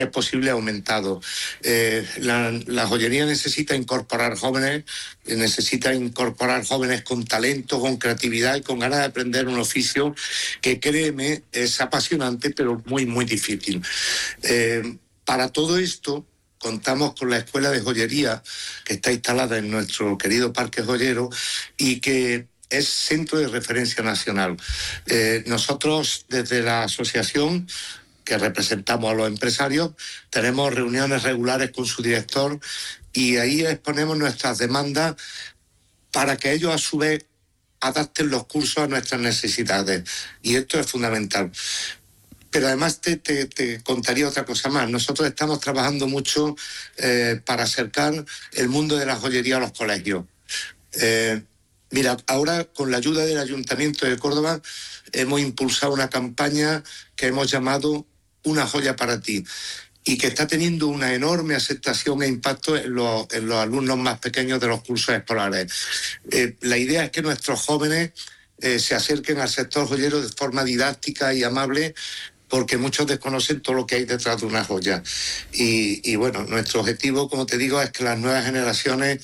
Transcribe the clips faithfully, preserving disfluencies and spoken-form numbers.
es posible aumentado. Eh, la, la joyería necesita incorporar jóvenes, necesita incorporar jóvenes con talento, con creatividad y con ganas de aprender un oficio que, créeme, es apasionante, pero muy, muy difícil. Eh, para todo esto, contamos con la Escuela de Joyería, que está instalada en nuestro querido Parque Joyero y que es centro de referencia nacional. Eh, nosotros, desde la asociación, que representamos a los empresarios, tenemos reuniones regulares con su director y ahí exponemos nuestras demandas para que ellos a su vez adapten los cursos a nuestras necesidades. Y esto es fundamental. Pero además te, te, te contaría otra cosa más. Nosotros estamos trabajando mucho eh, para acercar el mundo de la joyería a los colegios. Eh, mira, ahora con la ayuda del Ayuntamiento de Córdoba hemos impulsado una campaña que hemos llamado Una joya para ti, y que está teniendo una enorme aceptación e impacto en los, en los alumnos más pequeños de los cursos escolares. Eh, la idea es que nuestros jóvenes eh, se acerquen al sector joyero de forma didáctica y amable, porque muchos desconocen todo lo que hay detrás de una joya. Y, y bueno, nuestro objetivo, como te digo, es que las nuevas generaciones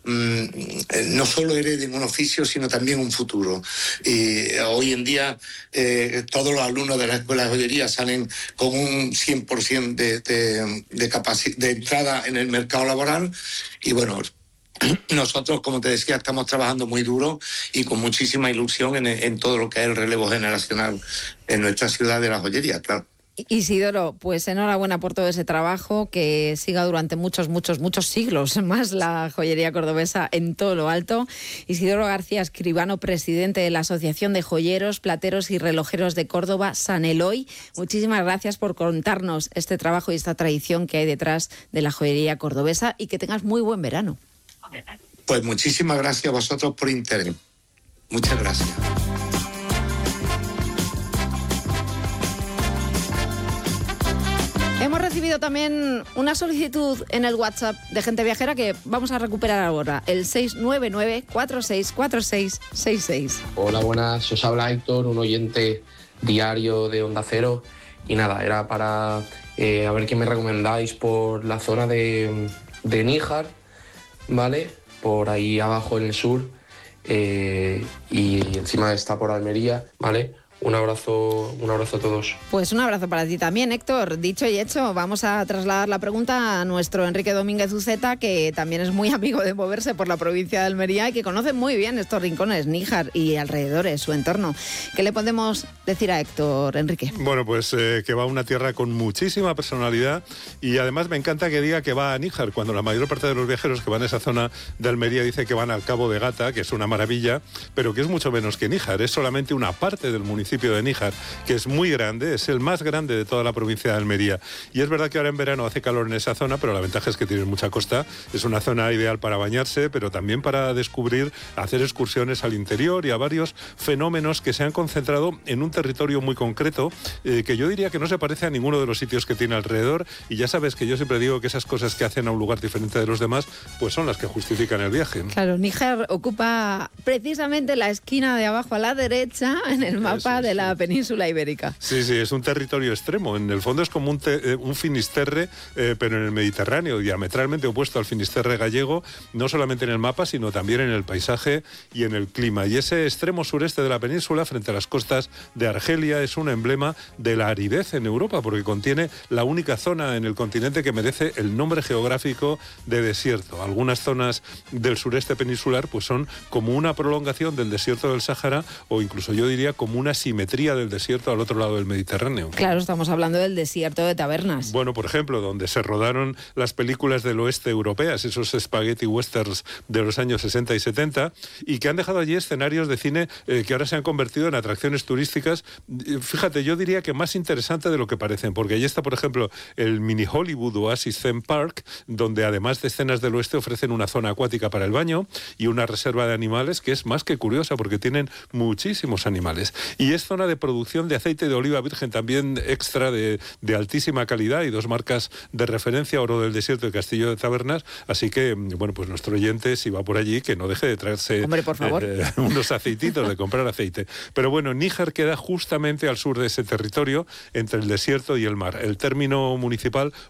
no solo hereden un oficio, sino también un futuro. Y hoy en día eh, todos los alumnos de la Escuela de Joyería salen con un cien por ciento de, de, de, capaci- de entrada en el mercado laboral y bueno, nosotros, como te decía, estamos trabajando muy duro y con muchísima ilusión en, en todo lo que es el relevo generacional en nuestra ciudad de la joyería, claro. Isidoro, pues enhorabuena por todo ese trabajo, que siga durante muchos, muchos, muchos siglos más la joyería cordobesa en todo lo alto. Isidoro García, escribano, presidente de la Asociación de Joyeros, Plateros y Relojeros de Córdoba, San Eloy. Muchísimas gracias por contarnos este trabajo y esta tradición que hay detrás de la joyería cordobesa y que tengas muy buen verano. Pues muchísimas gracias a vosotros por interés. Muchas gracias. Hemos recibido también una solicitud en el WhatsApp de gente viajera que vamos a recuperar ahora, el seis nueve nueve, cuatro seis cuatro seis seis seis. Hola, buenas, os habla Héctor, un oyente diario de Onda Cero. Y nada, era para eh, a ver qué me recomendáis por la zona de, de Níjar, ¿vale? Por ahí abajo en el sur, eh, y encima está por Almería, ¿vale? Un abrazo, un abrazo a todos. Pues un abrazo para ti también, Héctor. Dicho y hecho, vamos a trasladar la pregunta a nuestro Enrique Domínguez Uceta, que también es muy amigo de moverse por la provincia de Almería y que conoce muy bien estos rincones, Níjar y alrededores, su entorno. ¿Qué le podemos decir a Héctor, Enrique? Bueno, pues eh, que va a una tierra con muchísima personalidad y además me encanta que diga que va a Níjar, cuando la mayor parte de los viajeros que van a esa zona de Almería dice que van al Cabo de Gata, que es una maravilla, pero que es mucho menos que Níjar, es solamente una parte del municipio de Níjar, que es muy grande, es el más grande de toda la provincia de Almería. Y es verdad que ahora en verano hace calor en esa zona, pero la ventaja es que tiene mucha costa, es una zona ideal para bañarse, pero también para descubrir, hacer excursiones al interior y a varios fenómenos que se han concentrado en un territorio muy concreto, eh, que yo diría que no se parece a ninguno de los sitios que tiene alrededor, y ya sabes que yo siempre digo que esas cosas que hacen a un lugar diferente de los demás, pues son las que justifican el viaje. Claro, Níjar ocupa precisamente la esquina de abajo a la derecha en el mapa es, de la península ibérica. Sí, sí, es un territorio extremo. En el fondo es como un, te, un Finisterre, eh, pero en el Mediterráneo, diametralmente opuesto al Finisterre gallego, no solamente en el mapa, sino también en el paisaje y en el clima. Y ese extremo sureste de la península, frente a las costas de Argelia, es un emblema de la aridez en Europa, porque contiene la única zona en el continente que merece el nombre geográfico de desierto. Algunas zonas del sureste peninsular pues son como una prolongación del desierto del Sáhara, o incluso yo diría como una simetría del desierto al otro lado del Mediterráneo. Claro, estamos hablando del desierto de Tabernas. Bueno, por ejemplo, donde se rodaron las películas del oeste europeas, esos spaghetti westerns de los años sesenta y setenta, y que han dejado allí escenarios de cine eh, que ahora se han convertido en atracciones turísticas. Fíjate, yo diría que más interesante de lo que parecen, porque allí está, por ejemplo, el mini Hollywood Oasis Theme Park, donde además de escenas del oeste ofrecen una zona acuática para el baño y una reserva de animales que es más que curiosa, porque tienen muchísimos animales. Y ese es zona de producción de aceite de oliva virgen también extra de, de altísima calidad y dos marcas de referencia, Oro del Desierto y Castillo de Tabernas, así que, bueno, pues nuestro oyente, si va por allí, que no deje de traerse Hombre, por favor. Eh, unos aceititos, de comprar aceite. Pero bueno, Níjar queda justamente al sur de ese territorio, entre el desierto y el mar. El término municipal